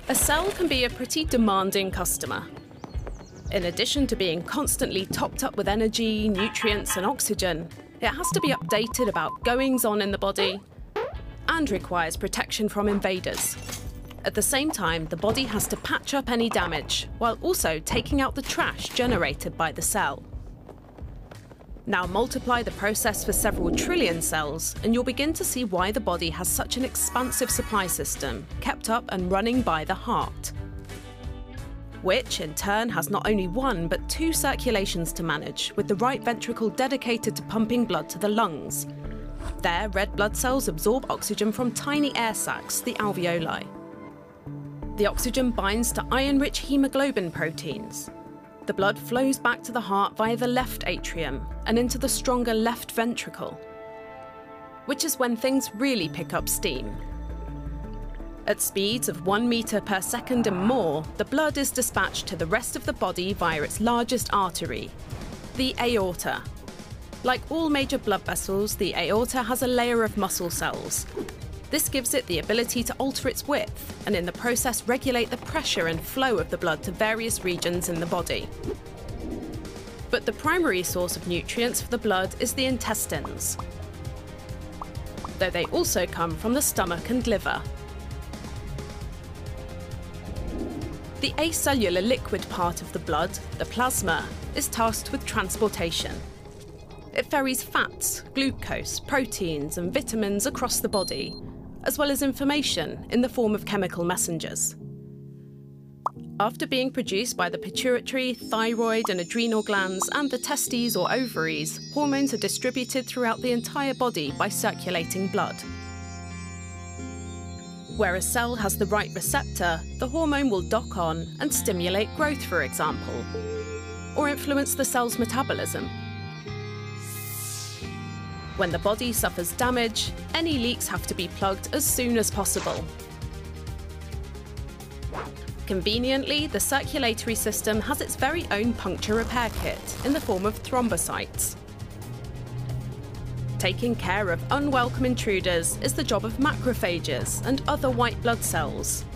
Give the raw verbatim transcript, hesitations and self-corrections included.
A cell can be a pretty demanding customer. In addition to being constantly topped up with energy, nutrients and oxygen, it has to be updated about goings-on in the body and requires protection from invaders. At the same time, the body has to patch up any damage, while also taking out the trash generated by the cell. Now multiply the process for several trillion cells, and you'll begin to see why the body has such an expansive supply system, kept up and running by the heart, which in turn has not only one but two circulations to manage, with the right ventricle dedicated to pumping blood to the lungs. There, red blood cells absorb oxygen from tiny air sacs, the alveoli. The oxygen binds to iron-rich hemoglobin proteins. The blood flows back to the heart via the left atrium and into the stronger left ventricle, which is when things really pick up steam. At speeds of one metre per second and more, the blood is dispatched to the rest of the body via its largest artery, the aorta. Like all major blood vessels, the aorta has a layer of muscle cells. This gives it the ability to alter its width and in the process regulate the pressure and flow of the blood to various regions in the body. But the primary source of nutrients for the blood is the intestines, though they also come from the stomach and liver. The acellular liquid part of the blood, the plasma, is tasked with transportation. It ferries fats, glucose, proteins and vitamins across the body, as well as information in the form of chemical messengers. After being produced by the pituitary, thyroid and adrenal glands and the testes or ovaries, hormones are distributed throughout the entire body by circulating blood. Where a cell has the right receptor, the hormone will dock on and stimulate growth, for example, or influence the cell's metabolism. When the body suffers damage, any leaks have to be plugged as soon as possible. Conveniently, the circulatory system has its very own puncture repair kit in the form of thrombocytes. Taking care of unwelcome intruders is the job of macrophages and other white blood cells.